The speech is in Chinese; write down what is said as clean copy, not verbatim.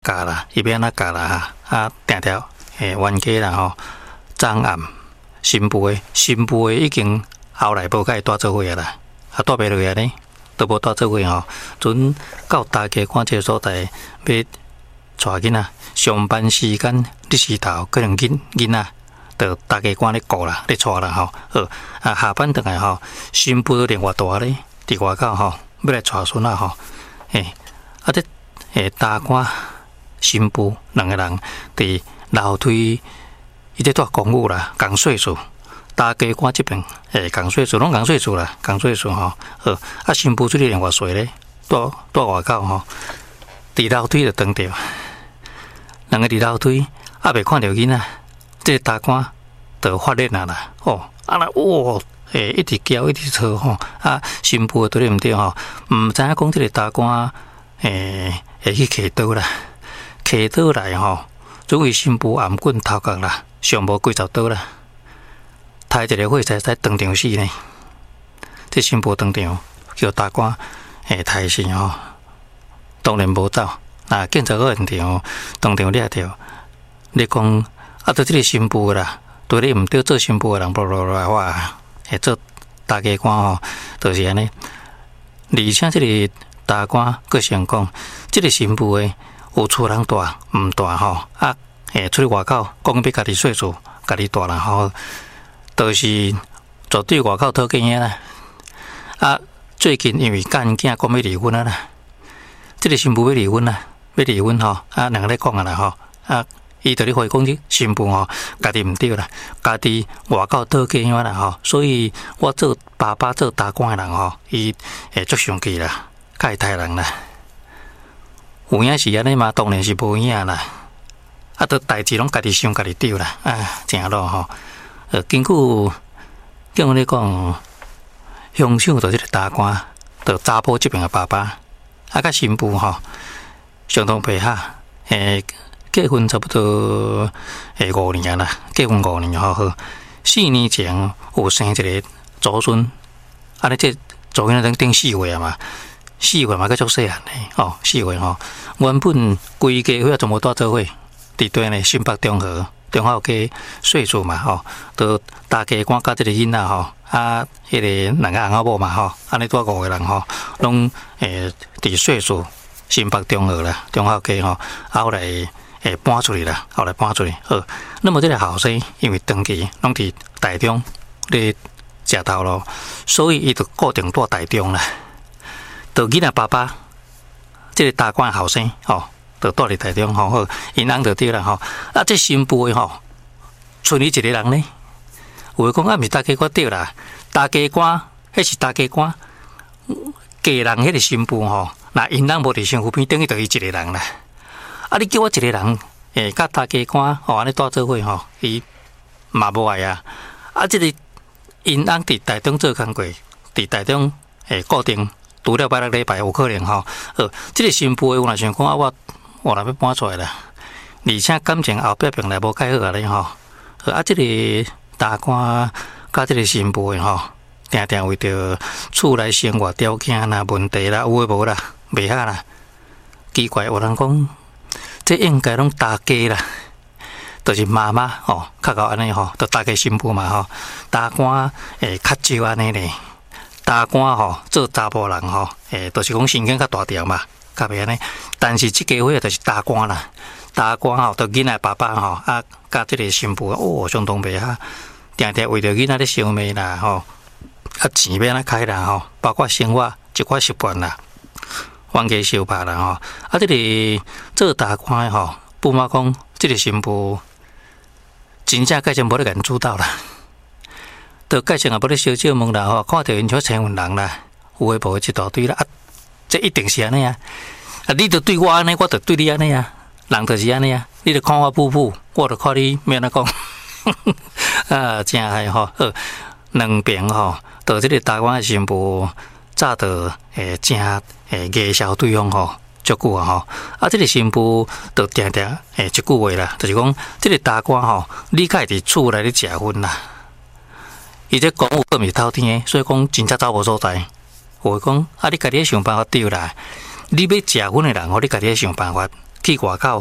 教啦，伊要安怎教啦哈，定定冤家啦吼，昨暗新妇已经后来无甲伊带做伙啦，带袂落去呢，都无带做伙吼。阵到大家看这个所在，要带囡仔上班时间日时头，可能囡仔就大家官咧顾啦，咧带啦吼。下班回来吼，新妇都连偌大咧，伫外口吼，要来带孙仔吼。这大官新妇两个人伫楼梯，伊在带公务啦，共岁数。大家官这边共岁数，拢共岁数啦，共岁数吼。新妇出去连偌岁咧，带外口吼，伫楼梯就撞着，两个伫楼梯，未看到囡仔，这大官就发热啦啦，一直叫一直吵吼，新妇对毋对吼？毋知影讲这个大官会去揢刀啦，揢刀来吼，准为新妇颔棍头壳啦，上无几十刀啦，抬一个火柴当场死呢。这新妇当场叫大官抬死吼，当然无走。那警察个现场当场抓着，你讲对这个新妇啦，对你毋对做新妇的人，我做大家官吼，就是安尼。而且这个大官佫先讲，这个新妇的有厝人带毋带吼，出去外口讲要家己岁数，家己带啦吼，就是绝对外口讨经验啦。最近因为干囝讲要离婚啦，这个新妇要离婚啦，要离婚吼，两个咧讲啦吼，伊就咧回讲，新妇吼，家己毋对啦，家己外口讨经验啦吼，所以我做爸爸做大官的人吼，伊足生气啦，较会杀人啦。有影是安尼嘛？当然是无影啦。都代志拢家己想家己对啦，正咯吼。根据叫咧讲，凶手就即个大官，就查甫这边的爸爸，甲新妇吼，相当配合，结婚差不多5年啦，结婚5年吼，4年前有生一个祖孙，尼这祖孙顶4岁啊嘛，4岁嘛个足细汉的哦，4岁吼，原本规家伙全部带做伙，伫对呢新北中和街岁数嘛吼，都大家官甲这个囡仔吼，迄个两个翁仔某嘛吼，安尼带5个人吼，拢伫岁数新北中和啦，中和街吼，后来。搬出去啦，后来搬出去。那么这个后生因为长期拢伫台中咧食头路，所以伊就固定住台中啦。就囡仔爸爸，这个大官后生吼，就住伫台中吼，好，因翁就对啦吼。这新妇的吼，剩伊一个人呢。有诶讲毋是大家官对啦，大家官迄是大家官，家人迄个新妇吼，那因翁无伫身躯边，等于就伊一个人啦。你叫我一个人，甲大家官吼安尼带做伙吼，伊嘛无爱啊。这个因翁伫台中做工过，伫台中固定，除了拜六礼拜有可能吼。这个新妇有若想讲我若要搬出来啦，而且感情后壁并来无介好啊咧吼。这个大官甲这个新妇吼，定定为着厝内生活条件啦、问题啦、有诶无啦、袂合啦，奇怪有人讲。这应该拢大家啦，就是妈妈吼，较到安尼吼，就大家新妇嘛吼，大官较少安尼咧，大官吼做查甫人吼，就是讲身形较大条嘛，较袂安尼。但是即家伙就是大官啦，大官吼，就囡仔爸爸吼，甲即个新妇相当袂合，定定为着囡仔咧烧煤啦吼，钱要安怎开啦吼，包括生活一寡习惯啦。冤家相拍啦吼，这个做大官的吼，不嘛讲，这个新妇真正改成无咧甲因主导啦，就改成也无咧小借问啦吼，看到因像千份人啦，有诶无一大堆啦，这一定是安尼啊！你着对我安尼，我着对你安尼啊，人就是安尼啊，你着看我普普，我着看你免安讲，真害吼，两边吼，就这个大官的新妇。早就真介绍对方吼，足久啊吼。这个新妇就定定一句话啦，就是讲这个大官吼，你家伫厝内咧食薰啦。伊这公务毋是透天的，所以讲真正找无所在。我讲你家己咧想办法对啦。你要食薰的人，你家己咧想办法。 去外口